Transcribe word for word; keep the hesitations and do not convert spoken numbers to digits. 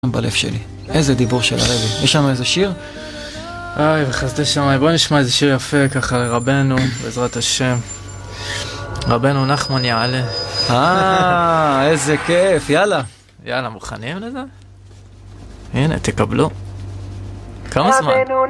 בלב שלי. איזה דיבור של הרבי. יש לנו איזה שיר? איי, בחסדי שמיים. בוא נשמע איזה שיר יפה ככה לרבנו, בעזרת השם. רבנו נחמן יעלה. אה, איזה כיף, יאללה. יאללה, מוכנים לזה? הנה, תקבלו. כמה זמן? רבנו